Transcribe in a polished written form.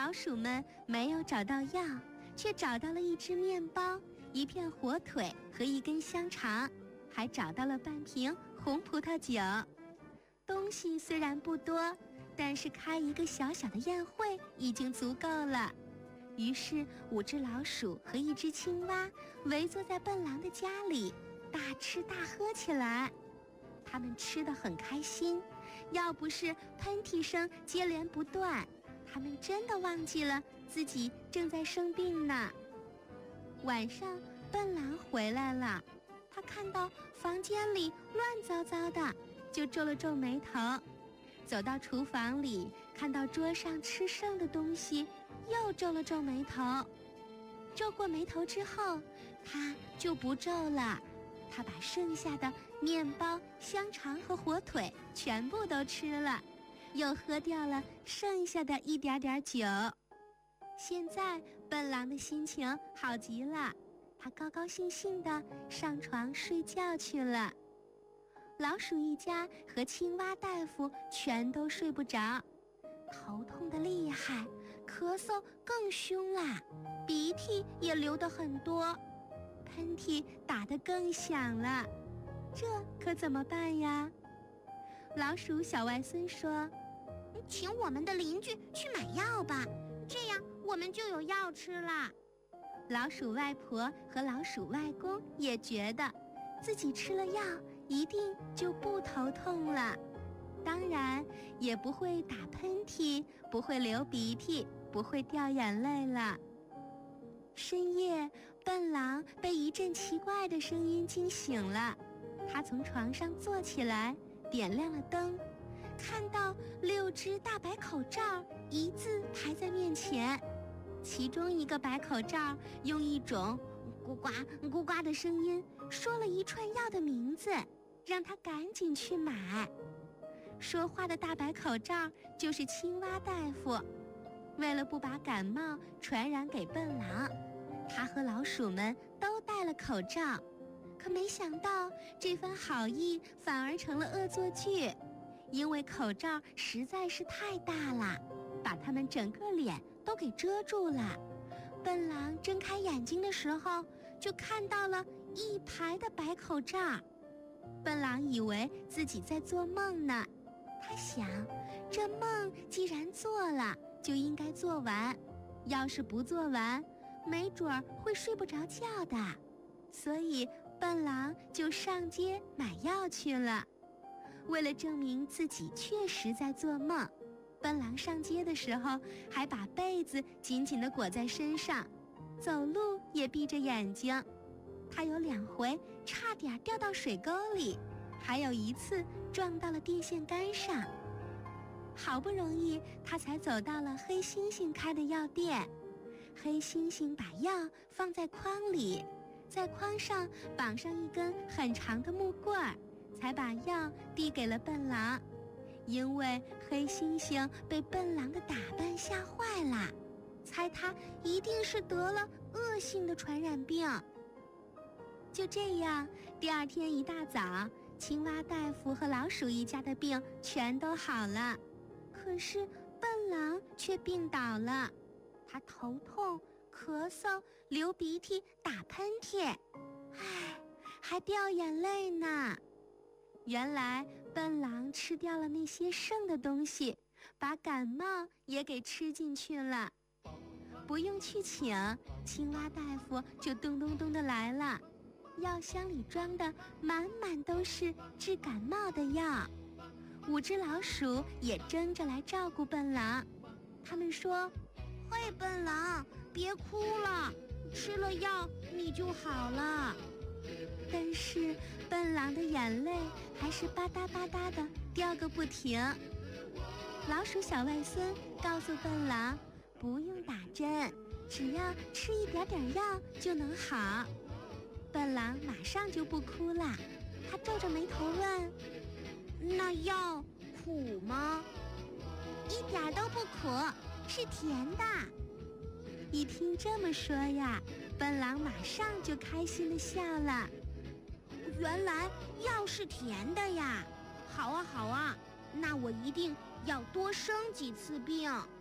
老鼠们没有找到药，却找到了一只面包、一片火腿和一根香肠，还找到了半瓶红葡萄酒。东西虽然不多，但是开一个小小的宴会已经足够了。于是5只老鼠和1只青蛙围坐在笨狼的家里，大吃大喝起来。他们吃得很开心，要不是喷嚏声接连不断，他们真的忘记了自己正在生病呢。晚上，笨狼回来了，他看到房间里乱糟糟的，就皱了皱眉头。走到厨房里，看到桌上吃剩的东西，又皱了皱眉头。皱过眉头之后，他就不皱了。他把剩下的面包、香肠和火腿全部都吃了，又喝掉了剩下的一点点酒。现在笨狼的心情好极了，他高高兴兴地上床睡觉去了。老鼠一家和青蛙大夫全都睡不着，头痛得厉害，咳嗽更凶啦，鼻涕也流得很多，喷嚏打得更响了，这可怎么办呀？老鼠小外孙说：“ 请我们的邻居去买药吧，这样我们就有药吃了。” 老鼠外婆和老鼠外公也觉得自己吃了药一定就不头痛了，当然也不会打喷嚏，不会流鼻涕，不会掉眼泪了。深夜，笨狼被一阵奇怪的声音惊醒了，他从床上坐起来，点亮了灯，看到6只大白口罩一字排在面前，其中一个白口罩用一种咕呱咕呱的声音说了一串药的名字，让他赶紧去买。说话的大白口罩就是青蛙大夫，为了不把感冒传染给笨狼，他和老鼠们都戴了口罩。可没想到这番好意反而成了恶作剧，因为口罩实在是太大了，把他们整个脸都给遮住了。笨狼睁开眼睛的时候，就看到了一排的白口罩。笨狼以为自己在做梦呢，他想，这梦既然做了，就应该做完，要是不做完，没准儿会睡不着觉的。所以笨狼就上街买药去了。为了证明自己确实在做梦，笨狼上街的时候还把被子紧紧地裹在身上，走路也闭着眼睛。他有2回差点掉到水沟里，还有1次撞到了电线杆上。好不容易他才走到了黑猩猩开的药店，黑猩猩把药放在筐里，在筐上绑上一根很长的木棍儿，才把药递给了笨狼。因为黑猩猩被笨狼的打扮吓坏了，猜他一定是得了恶性的传染病。就这样，第2天一大早，青蛙大夫和老鼠一家的病全都好了，可是笨狼却病倒了，他头痛、咳嗽、流鼻涕、打喷嚏，还掉眼泪呢。原来笨狼吃掉了那些剩的东西，把感冒也给吃进去了。不用去请，青蛙大夫就咚咚咚地来了，药箱里装的满满都是治感冒的药。5只老鼠也争着来照顾笨狼，他们说：“ 嘿，笨狼，别哭了，吃了药你就好了。” 但是笨狼的眼泪还是吧嗒吧嗒的掉个不停。老鼠小外孙告诉笨狼，不用打针，只要吃一点点药就能好。笨狼马上就不哭了，他皱着眉头问：“ 那药苦吗？”“ 一点都不苦，是甜的。”一听这么说呀，笨狼马上就开心地笑了。 原来药是甜的呀！好啊好啊，那我一定要多生几次病。